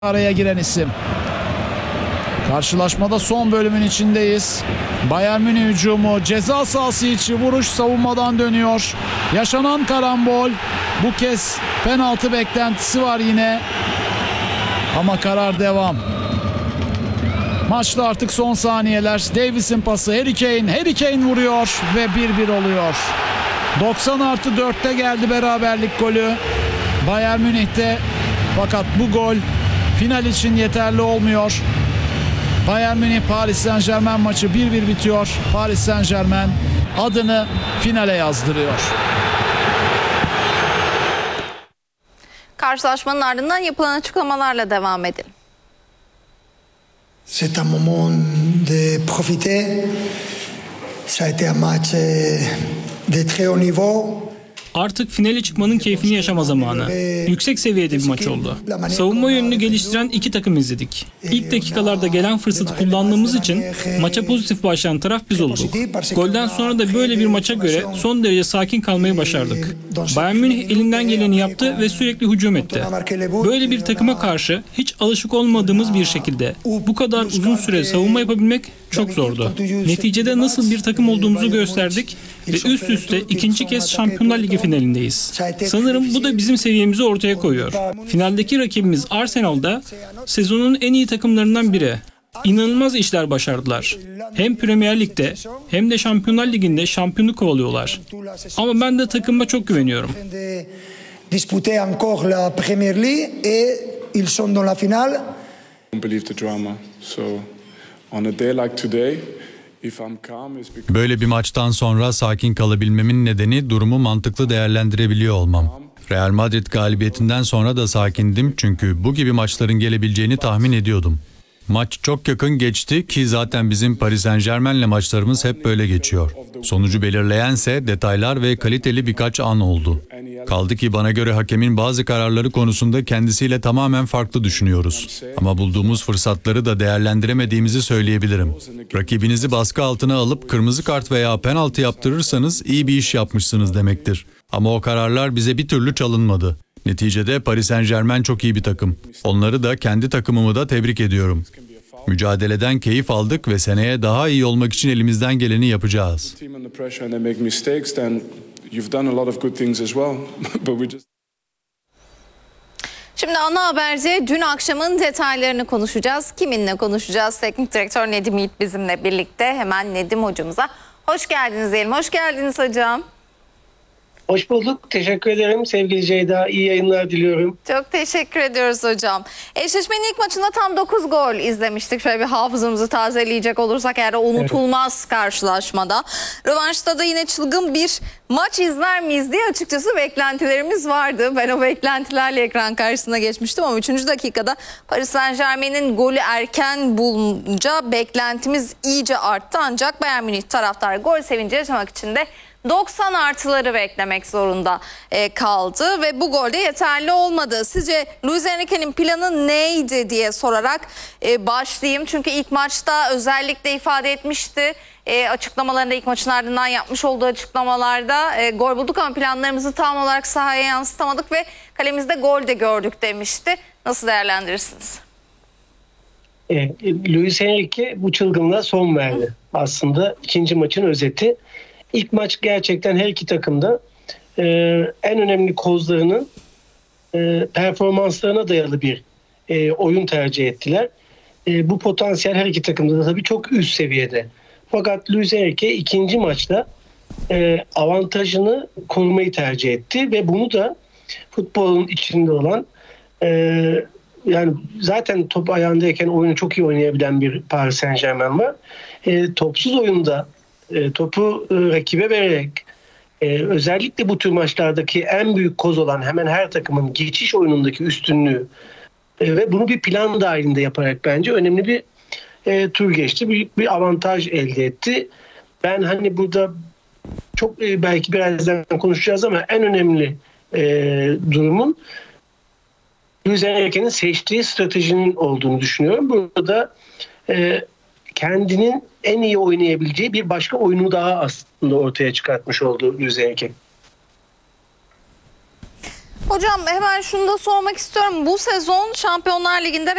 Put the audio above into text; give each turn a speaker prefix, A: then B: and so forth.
A: araya giren isim. Karşılaşmada son bölümün içindeyiz. Bayern Münih hücumu ceza sahası içi vuruş savunmadan dönüyor. Yaşanan karambol. Bu kez penaltı beklentisi var yine. Ama karar devam. Maçta artık son saniyeler. Davis'in pası Harry Kane vuruyor ve 1-1 oluyor. 90+4'te geldi beraberlik golü Bayern Münih'te. Fakat bu gol final için yeterli olmuyor. Bayern Münih Paris Saint-Germain maçı 1-1 bitiyor. Paris Saint-Germain adını finale yazdırıyor.
B: Karşılaşmanın ardından yapılan açıklamalarla devam edelim.
C: C'est un moment de profiter. Ça a été un match de très haut niveau.
D: Artık finale çıkmanın keyfini yaşama zamanı. Yüksek seviyede bir maç oldu. Savunma yönünü geliştiren iki takım izledik. İlk dakikalarda gelen fırsatı kullandığımız için maça pozitif başlayan taraf biz olduk. Golden sonra da böyle bir maça göre son derece sakin kalmayı başardık. Bayern Münih elinden geleni yaptı ve sürekli hücum etti. Böyle bir takıma karşı hiç alışık olmadığımız bir şekilde bu kadar uzun süre savunma yapabilmek çok zordu. Neticede nasıl bir takım olduğumuzu gösterdik ve üst üste ikinci kez Şampiyonlar Ligi finalindeyiz. Sanırım bu da bizim seviyemizi ortaya koyuyor. Finaldeki rakibimiz Arsenal'da sezonun en iyi takımlarından biri. İnanılmaz işler başardılar. Hem Premier Lig'de hem de Şampiyonlar Ligi'nde şampiyonluk kovalıyorlar. Ama ben de takımıma çok güveniyorum.
C: Disputer encore la Premier League et ils sont dans la finale.
E: I don't believe the drama. So on a day like today,
F: böyle bir maçtan sonra sakin kalabilmemin nedeni durumu mantıklı değerlendirebiliyor olmam. Real Madrid galibiyetinden sonra da sakindim çünkü bu gibi maçların gelebileceğini tahmin ediyordum. Maç çok yakın geçti ki zaten bizim Paris Saint-Germain'le maçlarımız hep böyle geçiyor. Sonucu belirleyense detaylar ve kaliteli birkaç an oldu. Kaldı ki bana göre hakemin bazı kararları konusunda kendisiyle tamamen farklı düşünüyoruz. Ama bulduğumuz fırsatları da değerlendiremediğimizi söyleyebilirim. Rakibinizi baskı altına alıp kırmızı kart veya penaltı yaptırırsanız iyi bir iş yapmışsınız demektir. Ama o kararlar bize bir türlü çalınmadı. Neticede Paris Saint-Germain çok iyi bir takım. Onları da kendi takımımı da tebrik ediyorum. Mücadeleden keyif aldık ve seneye daha iyi olmak için elimizden geleni yapacağız.
B: Şimdi ana haberde dün akşamın detaylarını konuşacağız. Kiminle konuşacağız? Teknik direktör Nedim Yiğit bizimle birlikte. Hemen Nedim hocamıza hoş geldiniz diyelim. Hoş geldiniz hocam.
G: Hoş bulduk. Teşekkür ederim sevgili Ceyda. İyi yayınlar diliyorum.
B: Çok teşekkür ediyoruz hocam. Eşleşmenin ilk maçında tam 9 gol izlemiştik. Şöyle bir hafızamızı tazeleyecek olursak eğer unutulmaz karşılaşmada. Rövanşta da yine çılgın bir maç izler miyiz diye açıkçası beklentilerimiz vardı. Ben o beklentilerle ekran karşısına geçmiştim ama 3. dakikada Paris Saint-Germain'in golü erken bulunca beklentimiz iyice arttı. Ancak Bayern Münih taraftarı gol sevinci yaşamak için de 90 artıları beklemek zorunda kaldı ve bu golde yeterli olmadı. Sizce Luis Enrique'nin planı neydi diye sorarak başlayayım. Çünkü ilk maçta özellikle ifade etmişti. Açıklamalarında ilk maçın ardından yapmış olduğu açıklamalarda gol bulduk ama planlarımızı tam olarak sahaya yansıtamadık ve kalemizde gol de gördük demişti. Nasıl değerlendirirsiniz?
G: Luis Enrique bu çılgınlığa son verdi. Aslında ikinci maçın özeti. İlk maç gerçekten her iki takımda en önemli kozlarının performanslarına dayalı bir oyun tercih ettiler. Bu potansiyel her iki takımda da tabii çok üst seviyede. Fakat Luis Enrique ikinci maçta avantajını korumayı tercih etti ve bunu da futbolun içinde olan yani zaten top ayağındayken oyunu çok iyi oynayabilen bir Paris Saint-Germain var. Topsuz oyunda topu rakibe vererek özellikle bu tür maçlardaki en büyük koz olan hemen her takımın geçiş oyunundaki üstünlüğü ve bunu bir plan dahilinde yaparak bence önemli bir tur geçti. Büyük bir avantaj elde etti. Ben hani burada çok belki birazdan konuşacağız ama en önemli durumun Luis Enrique'nin seçtiği stratejinin olduğunu düşünüyorum. Burada kendinin en iyi oynayabileceği bir başka oyunu daha aslında ortaya çıkartmış oldu Luis Enrique.
B: Hocam hemen şunu da sormak istiyorum. Bu sezon Şampiyonlar Ligi'nde